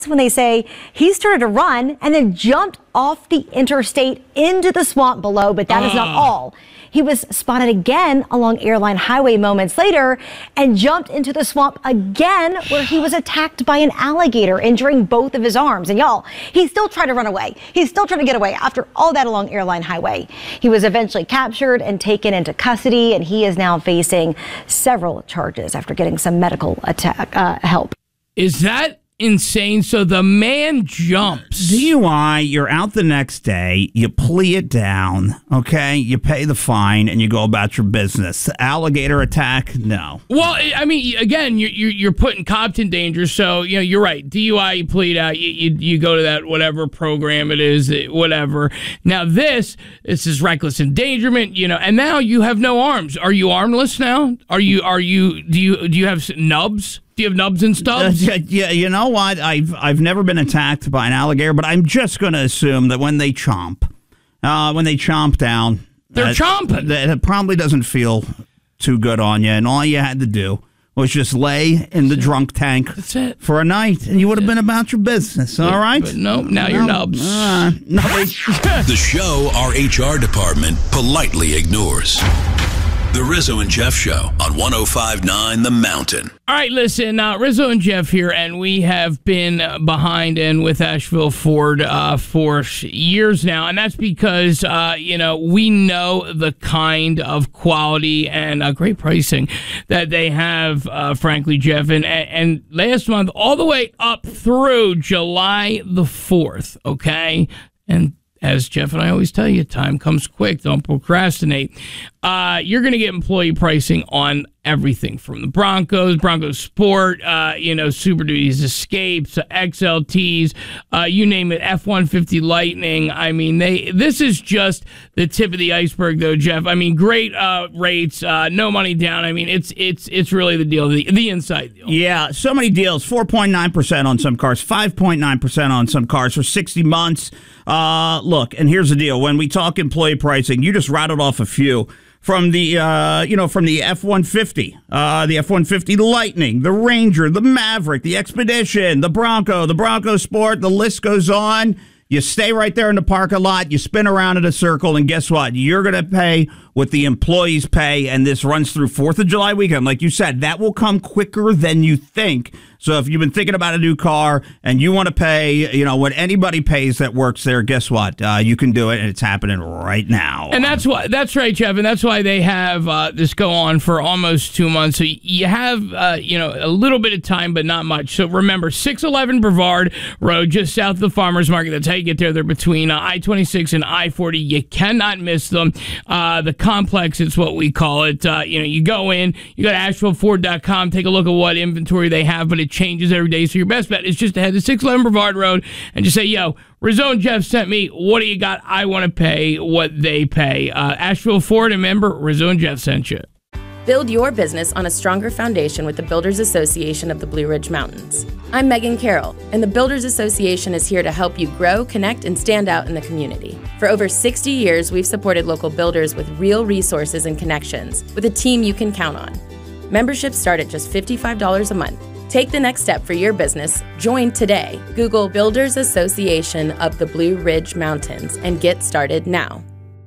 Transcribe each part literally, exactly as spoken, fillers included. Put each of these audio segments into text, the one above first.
when they say he started to run and then jumped off the interstate into the swamp below, but that uh. is not all. He was spotted again along Airline Highway moments later and jumped into the swamp again, where he was attacked by an alligator, injuring both of his arms. And y'all, he still tried to run away. He's still trying to get away after all that along Airline Highway. He was eventually captured and taken into custody, and he is now facing several charges after getting some medical attack uh, help. Is that insane? So the man jumps. D U I, you're out the next day, you plea it down, okay? You pay the fine, and you go about your business. Alligator attack? No. Well, I mean, again, you're, you're putting cops in danger, so, you know, you're right. D U I, you plead out, you, you, you go to that whatever program it is, whatever. Now this, this is reckless endangerment, you know, and now you have no arms. Are you armless now? Are you, are you, do you, do you have nubs? Do you have nubs and stubs? Uh, yeah, you know what? I've I've never been attacked by an alligator, but I'm just going to assume that when they chomp, uh, when they chomp down, they're uh, chomping. That it probably doesn't feel too good on you, and all you had to do was just lay in the drunk tank That's it. for a night, and you would have been about your business. All but, right? But no, now no, you're nubs. Uh, no. The show our H R department politely ignores. The Rizzo and Jeff Show on one oh five point nine The Mountain. All right, listen, uh, Rizzo and Jeff here, and we have been behind and with Asheville Ford uh, for years now, and that's because, uh, you know, we know the kind of quality and uh, great pricing that they have, uh, frankly, Jeff, and, and last month, all the way up through July the fourth, okay? And as Jeff and I always tell you, time comes quick. Don't procrastinate. Uh, you're going to get employee pricing on everything from the Broncos, Broncos Sport, uh, you know, Super Duties Escapes, X L Ts, uh, you name it, F one fifty Lightning. I mean, they. This is just the tip of the iceberg, though, Jeff. I mean, great uh, rates, uh, no money down. I mean, it's it's it's really the deal, the, the inside deal. Yeah, so many deals, four point nine percent on some cars, five point nine percent on some cars for sixty months. Uh, look, and here's the deal. When we talk employee pricing, you just rattled off a few. From the, uh, you know, from the F one fifty, uh, the F one fifty Lightning, the Ranger, the Maverick, the Expedition, the Bronco, the Bronco Sport, the list goes on. You stay right there in the parking lot, you spin around in a circle, and guess what? You're going to pay what the employees pay, and this runs through fourth of July weekend. Like you said, that will come quicker than you think. So if you've been thinking about a new car and you want to pay, you know, what anybody pays that works there, guess what? Uh, you can do it, and it's happening right now. And that's why, that's right, Jeff, and that's why they have uh, this go on for almost two months. So you have, uh, you know, a little bit of time, but not much. So remember, six eleven Brevard Road, just south of the Farmers Market. That's how you get there. They're between uh, I twenty-six and I forty. You cannot miss them. Uh, the complex, it's what we call it. Uh, you know, you go in, you go to Asheville Ford dot com, take a look at what inventory they have, but it changes every day. So your best bet is just to head to six eleven Brevard Road and just say, yo, Rizzo and Jeff sent me. What do you got? I want to pay what they pay. Uh, Asheville Ford, and remember, Rizzo and Jeff sent you. Build your business on a stronger foundation with the Builders Association of the Blue Ridge Mountains. I'm Megan Carroll, and the Builders Association is here to help you grow, connect, and stand out in the community. For over sixty years, we've supported local builders with real resources and connections, with a team you can count on. Memberships start at just fifty-five dollars a month. Take the next step for your business. Join today. Google Builders Association of the Blue Ridge Mountains and get started now.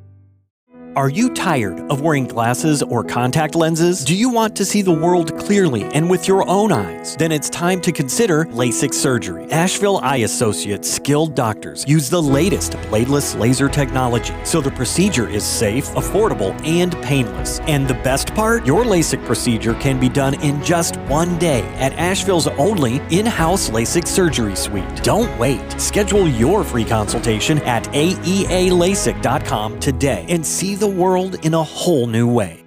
Are you tired of wearing glasses or contact lenses? Do you want to see the world clearly and with your own eyes? Then it's time to consider LASIK surgery. Asheville Eye Associates skilled doctors use the latest bladeless laser technology, so the procedure is safe, affordable, and painless. And the best part? Your LASIK procedure can be done in just one day at Asheville's only in-house LASIK surgery suite. Don't wait. Schedule your free consultation at A E A lasik dot com today and see the the world in a whole new way.